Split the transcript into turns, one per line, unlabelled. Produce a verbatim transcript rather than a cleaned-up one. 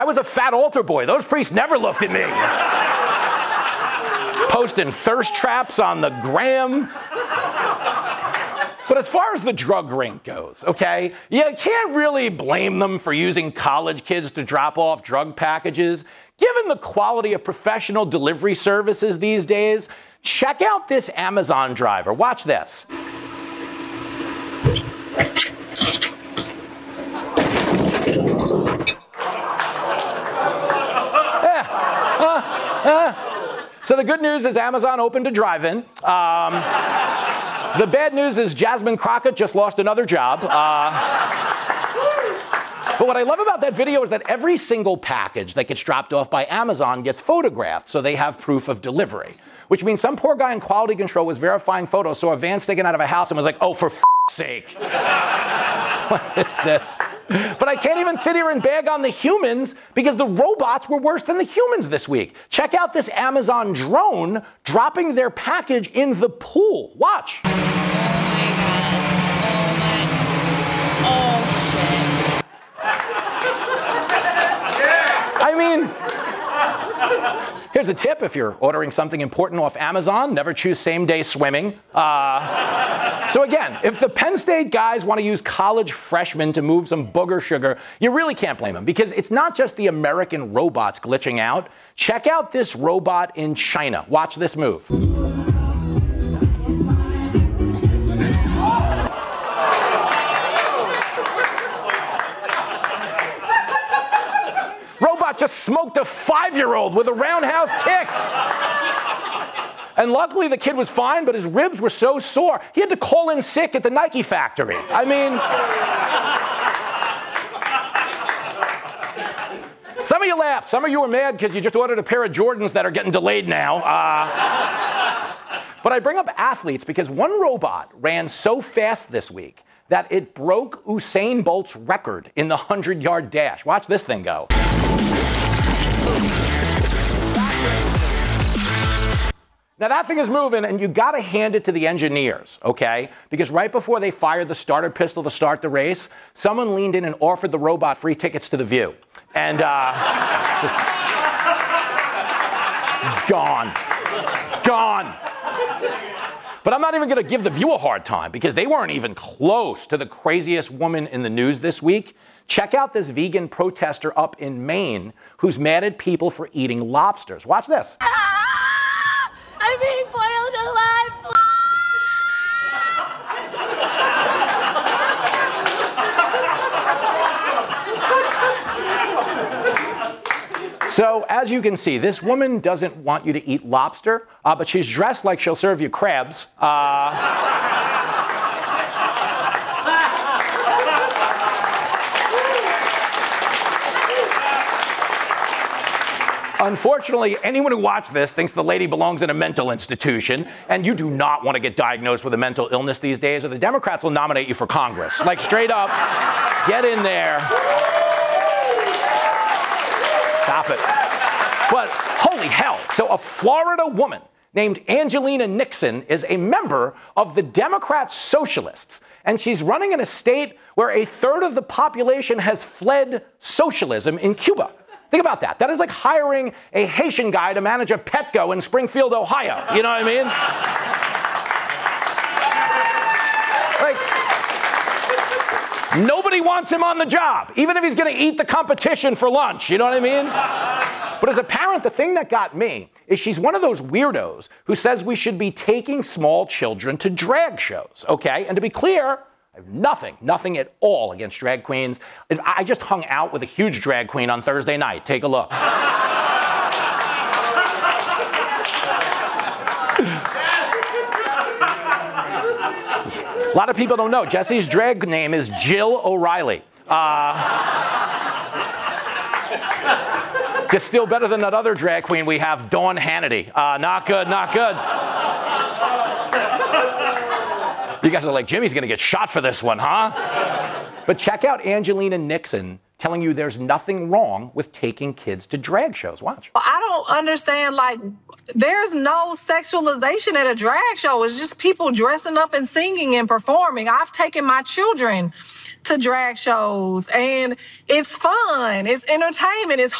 I was a fat altar boy. Those priests never looked at me. Posting thirst traps on the gram. But as far as the drug ring goes, okay, you can't really blame them for using college kids to drop off drug packages. Given the quality of professional delivery services these days, check out this Amazon driver. Watch this. Yeah. Uh, uh. So the good news is Amazon opened a drive-in. Um, the bad news is Jasmine Crockett just lost another job. Uh, but what I love about that video is that every single package that gets dropped off by Amazon gets photographed, so they have proof of delivery. Which means some poor guy in quality control was verifying photos, saw a van sticking out of a house and was like, oh, for f***'s sake. What is this? But I can't even sit here and bag on the humans because the robots were worse than the humans this week. Check out this Amazon drone dropping their package in the pool. Watch.
Oh my God. Oh my. Oh shit.
I mean, here's a tip if you're ordering something important off Amazon, never choose same-day swimming. Uh, so again, if the Penn State guys want to use college freshmen to move some booger sugar, you really can't blame them because it's not just the American robots glitching out. Check out this robot in China. Watch this move. Robot just smoked a five-year-old with a roundhouse kick. And luckily the kid was fine, but his ribs were so sore, he had to call in sick at the Nike factory. I mean, some of you laughed. Some of you were mad because you just ordered a pair of Jordans that are getting delayed now. Uh, but I bring up athletes because one robot ran so fast this week that it broke Usain Bolt's record in the hundred-yard dash. Watch this thing go. Now that thing is moving, and you gotta hand it to the engineers, okay? Because right before they fired the starter pistol to start the race, someone leaned in and offered the robot free tickets to The View. And, uh, just gone. Gone. But I'm not even gonna give The View a hard time because they weren't even close to the craziest woman in the news this week. Check out this vegan protester up in Maine who's mad at people for eating lobsters. Watch this.
I'm being boiled alive.
So, as you can see, this woman doesn't want you to eat lobster, uh, but she's dressed like she'll serve you crabs. Uh, Unfortunately, anyone who watched this thinks the lady belongs in a mental institution, and you do not want to get diagnosed with a mental illness these days, or the Democrats will nominate you for Congress. Like, straight up, get in there. Stop it. But holy hell, so a Florida woman named Angelina Nixon is a member of the Democrat Socialists, and she's running in a state where a third of the population has fled socialism in Cuba. Think about that. That is like hiring a Haitian guy to manage a Petco in Springfield, Ohio. You know what I mean? Like, nobody wants him on the job, even if he's going to eat the competition for lunch. You know what I mean? But as a parent, the thing that got me is she's one of those weirdos who says we should be taking small children to drag shows, okay? And to be clear, I have nothing, nothing at all against drag queens. I just hung out with a huge drag queen on Thursday night. Take a look. A lot of people don't know. Jesse's drag name is Jill O'Reilly. Uh, just still better than that other drag queen we have, Dawn Hannity. Uh, not good, not good. You guys are like, Jimmy's going to get shot for this one, huh? But check out Angelina Nixon telling you there's nothing wrong with taking kids to drag shows. Watch.
Well, I don't don't understand, like, there's no sexualization at a drag show. It's just people dressing up and singing and performing. I've taken my children to drag shows, and it's fun. It's entertainment. It's